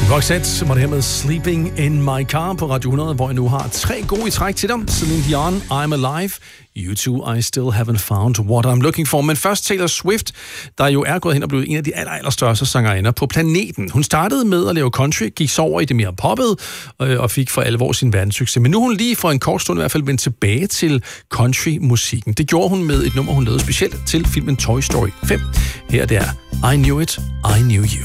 Roxette var det her med Sleeping in My Car på Radio 100, hvor jeg nu har 3 gode i træk til dig. Celine Dion, I'm Alive. U2, I Still Haven't Found What I'm Looking For. Men først Taylor Swift, der jo er gået hen og blevet en af de allerstørste sangerinder på planeten. Hun startede med at lave country, gik så over i det mere poppede og fik for alvor sin verdenssucces. Men nu er hun lige for en kort stund i hvert fald vendt tilbage til country-musikken. Det gjorde hun med et nummer, hun lavede specielt til filmen Toy Story 5. Her det er I Knew It, I Knew You.